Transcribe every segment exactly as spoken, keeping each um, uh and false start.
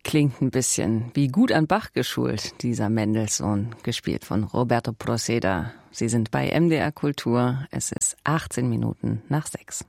Klingt ein bisschen wie gut an Bach geschult, dieser Mendelssohn, gespielt von Roberto Proceda. Sie sind bei M D R Kultur. Es ist achtzehn Minuten nach sechs.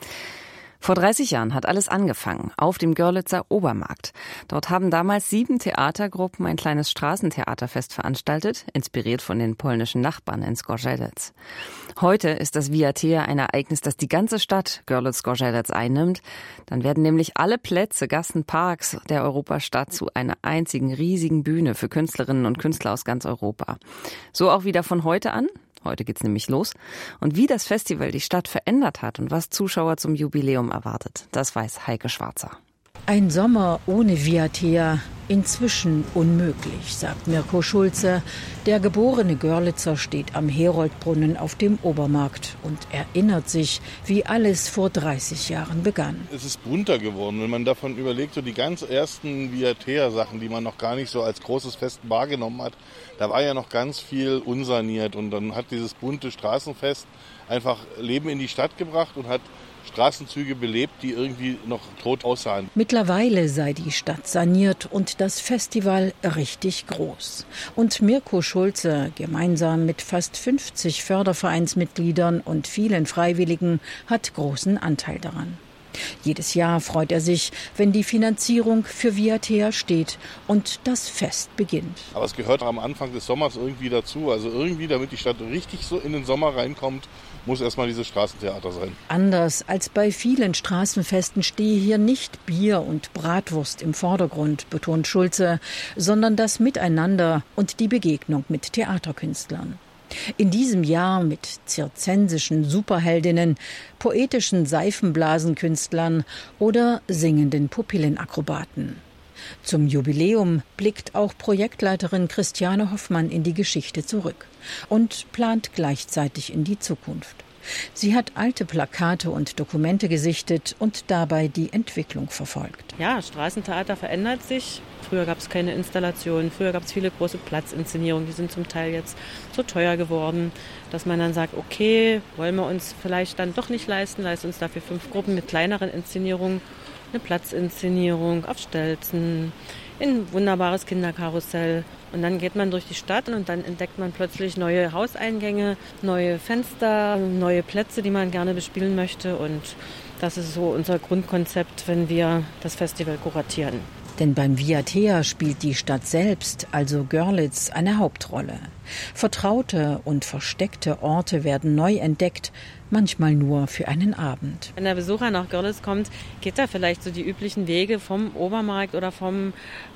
Vor dreißig Jahren hat alles angefangen, auf dem Görlitzer Obermarkt. Dort haben damals sieben Theatergruppen ein kleines Straßentheaterfest veranstaltet, inspiriert von den polnischen Nachbarn in Zgorzelec. Heute ist das Viathea ein Ereignis, das die ganze Stadt Görlitz-Zgorzelec einnimmt. Dann werden nämlich alle Plätze, Gassen, Parks der Europastadt zu einer einzigen riesigen Bühne für Künstlerinnen und Künstler aus ganz Europa. So auch wieder von heute an. Heute geht's nämlich los. Und wie das Festival die Stadt verändert hat und was Zuschauer zum Jubiläum erwartet, das weiß Heike Schwarzer. Ein Sommer ohne Viathea, inzwischen unmöglich, sagt Mirko Schulze. Der geborene Görlitzer steht am Heroldbrunnen auf dem Obermarkt und erinnert sich, wie alles vor dreißig Jahren begann. Es ist bunter geworden, wenn man davon überlegt, so die ganz ersten Viathea-Sachen, die man noch gar nicht so als großes Fest wahrgenommen hat, da war ja noch ganz viel unsaniert und dann hat dieses bunte Straßenfest einfach Leben in die Stadt gebracht und hat Straßenzüge belebt, die irgendwie noch tot aussahen. Mittlerweile sei die Stadt saniert und das Festival richtig groß. Und Mirko Schulze, gemeinsam mit fast fünfzig Fördervereinsmitgliedern und vielen Freiwilligen, hat großen Anteil daran. Jedes Jahr freut er sich, wenn die Finanzierung für Viathea steht und das Fest beginnt. Aber es gehört am Anfang des Sommers irgendwie dazu. Also irgendwie, damit die Stadt richtig so in den Sommer reinkommt, muss erstmal dieses Straßentheater sein. Anders als bei vielen Straßenfesten stehe hier nicht Bier und Bratwurst im Vordergrund, betont Schulze, sondern das Miteinander und die Begegnung mit Theaterkünstlern. In diesem Jahr mit zirzensischen Superheldinnen, poetischen Seifenblasenkünstlern oder singenden Pupillenakrobaten. Zum Jubiläum blickt auch Projektleiterin Christiane Hoffmann in die Geschichte zurück und plant gleichzeitig in die Zukunft. Sie hat alte Plakate und Dokumente gesichtet und dabei die Entwicklung verfolgt. Ja, Straßentheater verändert sich. Früher gab es keine Installationen, früher gab es viele große Platzinszenierungen, die sind zum Teil jetzt so teuer geworden, dass man dann sagt, okay, wollen wir uns vielleicht dann doch nicht leisten, leisten uns dafür fünf Gruppen mit kleineren Inszenierungen, eine Platzinszenierung auf Stelzen, ein wunderbares Kinderkarussell. Und dann geht man durch die Stadt und dann entdeckt man plötzlich neue Hauseingänge, neue Fenster, neue Plätze, die man gerne bespielen möchte. Und das ist so unser Grundkonzept, wenn wir das Festival kuratieren. Denn beim Viathea spielt die Stadt selbst, also Görlitz, eine Hauptrolle. Vertraute und versteckte Orte werden neu entdeckt, manchmal nur für einen Abend. Wenn der Besucher nach Görlitz kommt, geht er vielleicht so die üblichen Wege vom Obermarkt oder vom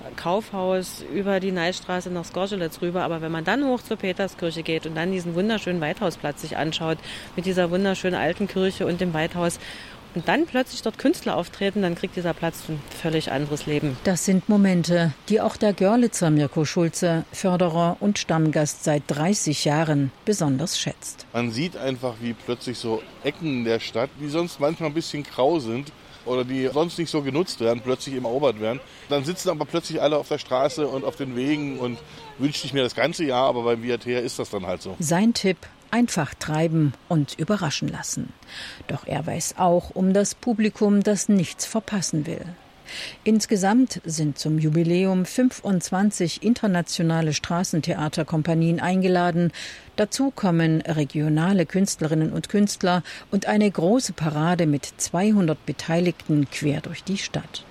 Kaufhaus über die Neisstraße nach Zgorzelec rüber. Aber wenn man dann hoch zur Peterskirche geht und dann diesen wunderschönen Weithausplatz sich anschaut, mit dieser wunderschönen alten Kirche und dem Weithaus, und dann plötzlich dort Künstler auftreten, dann kriegt dieser Platz ein völlig anderes Leben. Das sind Momente, die auch der Görlitzer Mirko Schulze, Förderer und Stammgast seit dreißig Jahren, besonders schätzt. Man sieht einfach, wie plötzlich so Ecken der Stadt, die sonst manchmal ein bisschen grau sind oder die sonst nicht so genutzt werden, plötzlich erobert werden. Dann sitzen aber plötzlich alle auf der Straße und auf den Wegen und wünsche ich mir das ganze Jahr, aber beim Viathea ist das dann halt so. Sein Tipp: einfach treiben und überraschen lassen. Doch er weiß auch um das Publikum, das nichts verpassen will. Insgesamt sind zum Jubiläum fünfundzwanzig internationale Straßentheaterkompanien eingeladen. Dazu kommen regionale Künstlerinnen und Künstler und eine große Parade mit zweihundert Beteiligten quer durch die Stadt.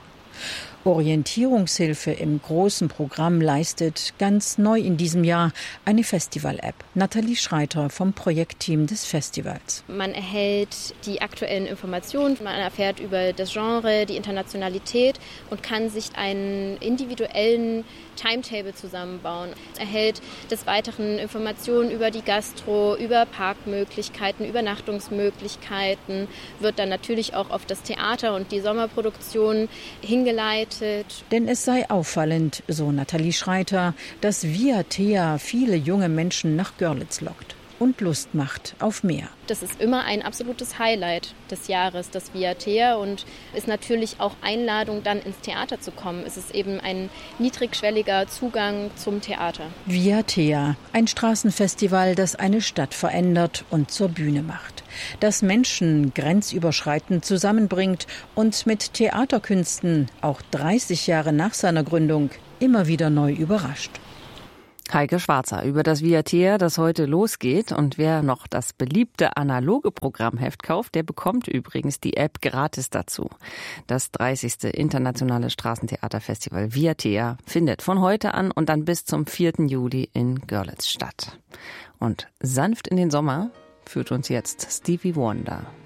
Orientierungshilfe im großen Programm leistet ganz neu in diesem Jahr eine Festival-App. Nathalie Schreiter vom Projektteam des Festivals. Man erhält die aktuellen Informationen, man erfährt über das Genre, die Internationalität und kann sich einen individuellen Timetable zusammenbauen. Man erhält des Weiteren Informationen über die Gastro, über Parkmöglichkeiten, Übernachtungsmöglichkeiten, wird dann natürlich auch auf das Theater und die Sommerproduktion hingeleitet. Denn es sei auffallend, so Nathalie Schreiter, dass Viathea viele junge Menschen nach Görlitz lockt. und Lust macht auf mehr. Das ist immer ein absolutes Highlight des Jahres, das Viathea, und ist natürlich auch Einladung, dann ins Theater zu kommen. Es ist eben ein niedrigschwelliger Zugang zum Theater. Viathea, ein Straßenfestival, das eine Stadt verändert und zur Bühne macht. Das Menschen grenzüberschreitend zusammenbringt und mit Theaterkünsten auch dreißig Jahre nach seiner Gründung immer wieder neu überrascht. Heike Schwarzer über das Viathea, das heute losgeht. Und wer noch das beliebte analoge Programmheft kauft, der bekommt übrigens die App gratis dazu. Das dreißigste internationale Straßentheaterfestival Viathea findet von heute an und dann bis zum vierten Juli in Görlitz statt. Und sanft in den Sommer führt uns jetzt Stevie Wonder.